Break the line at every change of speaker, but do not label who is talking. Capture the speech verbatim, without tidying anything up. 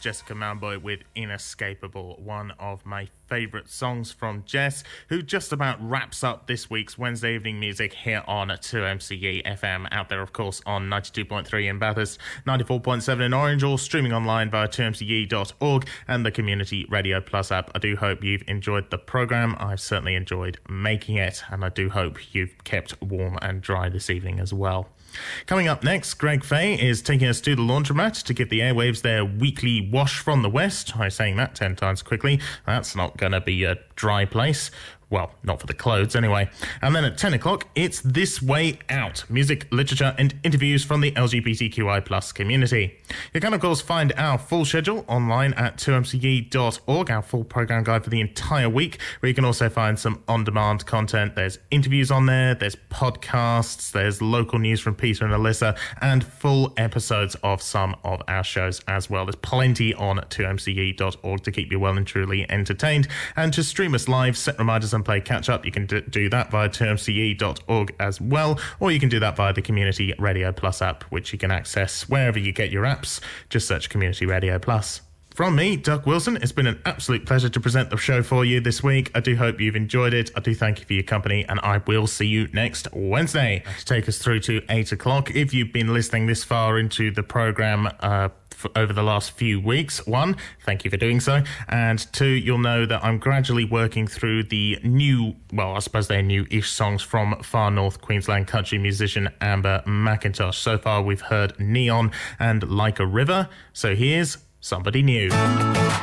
Jessica Mauboy with Inescapable, one of my favourite songs from Jess, who just about wraps up this week's Wednesday evening music here on two M C E F M, out there of course on ninety-two point three in Bathurst, ninety-four point seven in Orange, or streaming online via two M C E dot org and the Community Radio Plus app. I do hope you've enjoyed the programme. I've certainly enjoyed making it, and I do hope you've kept warm and dry this evening as well. Coming up next, Greg Fay is taking us to the laundromat to give the airwaves their weekly wash from the west. I'm saying that ten times quickly. That's not going to be a dry place. Well, not for the clothes anyway. And then at ten o'clock, it's This Way Out, music, literature and interviews from the L G B T Q I plus community. You can of course find our full schedule online at two M C E dot org, our full programme guide for the entire week, where you can also find some on-demand content. There's interviews on there, there's podcasts, there's local news from Peter and Alyssa, and full episodes of some of our shows as well. There's plenty on two M C E dot org to keep you well and truly entertained. And to stream us live, set reminders and play catch up, you can d- do that via two M C E dot org as well, or you can do that via the Community Radio Plus app, which you can access wherever you get your apps. Just search Community Radio Plus. From me, Doug Wilson, it's been an absolute pleasure to present the show for you this week. I do hope you've enjoyed it. I do thank you for your company, and I will see you next Wednesday to take us through to eight o'clock. If you've been listening this far into the programme uh, for over the last few weeks, one, thank you for doing so, and two, you'll know that I'm gradually working through the new, well, I suppose they're new-ish songs from far north Queensland country musician Amber McIntosh. So far, we've heard Neon and Like a River, so here's Somebody New.